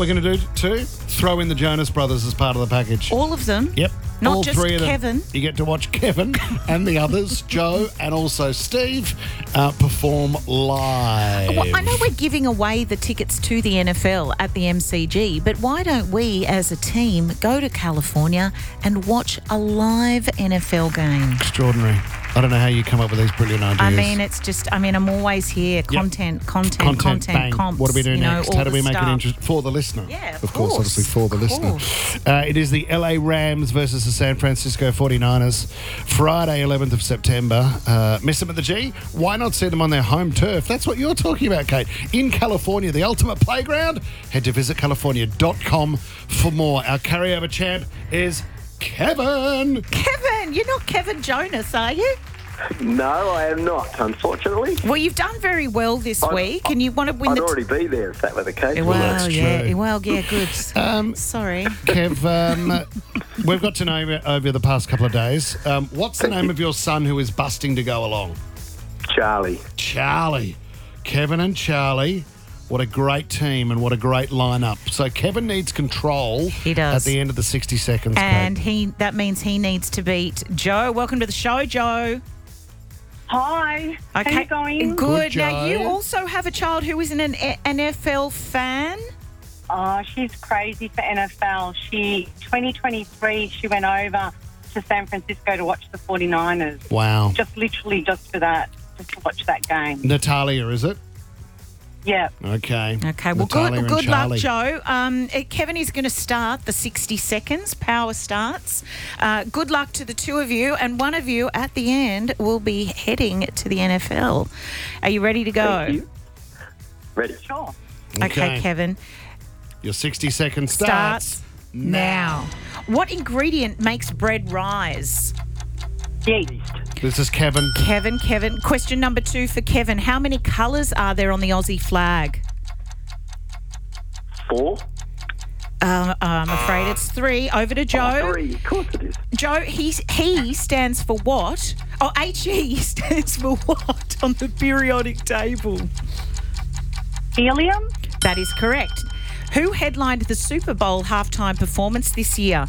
we're going to do too? Throw in the Jonas Brothers as part of the package. All of them? Yep. Not all just three of them. Kevin. You get to watch Kevin and the others, Joe and also Steve, perform live. Well, I know we're giving away the tickets to the NFL at the MCG, but why don't we, as a team, go to California and watch a live NFL game? Extraordinary. I don't know how you come up with these brilliant ideas. I mean, it's just, I'm always here. Content, bang. comps. What do we do next? all How do the we make it stuff. interesting? For the listener. Yeah, of course. Obviously for the listener. It is the LA Rams versus the San Francisco 49ers. Friday, 11th of September. Miss them at the G? Why not see them on their home turf? That's what you're talking about, Kate. In California, the ultimate playground. Head to visitcalifornia.com for more. Our carryover champ is Kevin. Kevin, you're not Kevin Jonas, are you? No, I am not, unfortunately. Well, you've done very well this week, and you want to win I'd the... already be there if that were the case. Well, that's yeah, true. well, yeah, good. Sorry. Kev, we've got to know you over the past couple of days. What's the name of your son who is busting to go along? Charlie. Charlie. Kevin and Charlie. What a great team and what a great lineup. So Kevin needs control. He does. At the end of the 60 seconds. And Kate. that means he needs to beat Joe. Welcome to the show, Joe. Hi. Okay. How you going? Good. Good, Now, you Joe. also have a child who is an NFL fan. Oh, she's crazy for NFL. 2023, she went over to San Francisco to watch the 49ers. Wow. Literally just for that, just to watch that game. Natalia, is it? Yeah. Okay. Okay, well, Natalia and good luck, Charlie. Joe. Kevin is going to start the 60 seconds. Power starts. Good luck to the two of you, and one of you at the end will be heading to the NFL. Are you ready to go? Thank you. Ready. Sure. Okay, Kevin. Your 60 seconds Starts now. What ingredient makes bread rise? Yeast. This is Kevin. Kevin. Question number 2 for Kevin. How many colours are there on the Aussie flag? 4. I'm afraid it's 3. Over to Joe. 3. Of course it is. Joe, he stands for what? Oh, HE stands for what on the periodic table? Helium. That is correct. Who headlined the Super Bowl halftime performance this year?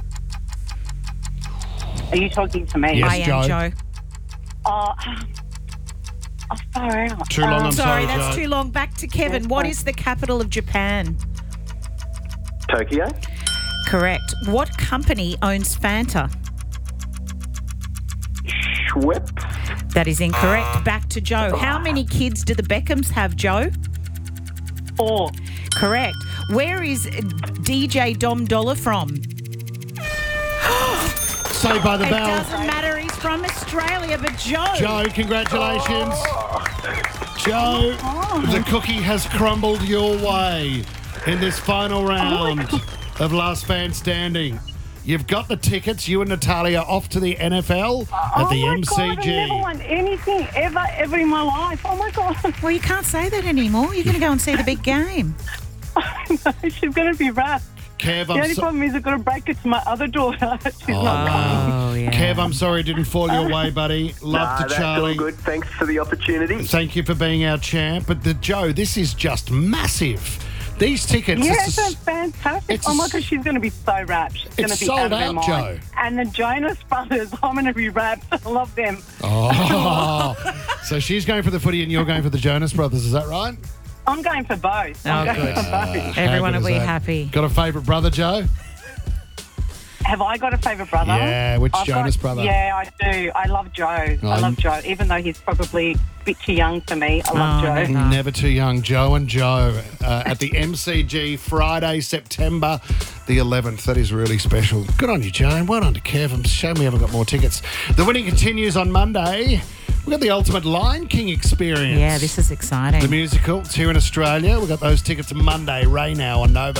Are you talking to me? Yes, I am, Joe. Oh, far out. Too long, I'm Sorry, sorry, that's Joe. too long. Back to Kevin. What is the capital of Japan? Tokyo. Correct. What company owns Fanta? Schweppes. That is incorrect. Back to Joe. How many kids do the Beckhams have, Joe? 4. Correct. Where is DJ Dom Dollar from? Saved by the It bell. doesn't matter. He's from Australia, but Joe. Joe, congratulations. Joe, the cookie has crumbled your way in this final round of Last Man Standing. You've got the tickets, you and Natalia, off to the NFL at the God, MCG. I've never won anything ever in my life. Oh, my God. Well, you can't say that anymore. You're going to go and see the big game. She's going to be rough. Kev, The only problem is I've got to break it to my other daughter. She's not coming. Oh, yeah. Kev, I'm sorry it didn't fall your way, buddy. Love to That's Charlie. all good. Thanks for the opportunity. Thank you for being our champ. But Joe, this is just massive. These tickets. Yeah, it's it's fantastic. it's Oh my God, she's going to be so wrapped. She's going to be sold out of her out, mind. Joe. And the Jonas Brothers, I'm going to be wrapped. I love them. Oh, so she's going for the footy and you're going for the Jonas Brothers. Is that right? I'm going for both. I'm Oh, going good. for both. Everyone How will good be is that? happy. Got a favourite brother, Joe? Have I got a favourite brother? Yeah, which Jonas brother? Yeah, I do. I love Joe. I love Joe, even though he's probably a bit too young for me. I love Joe. no. Never too young. Joe and Joe at the MCG Friday, September the 11th. That is really special. Good on you, Joe. Well done to Kev. I'm shame we haven't got more tickets. The winning continues on Monday. We've got the Ultimate Lion King experience. Yeah, this is exciting. The musical. It's here in Australia. We've got those tickets Monday, Ray now on Nova.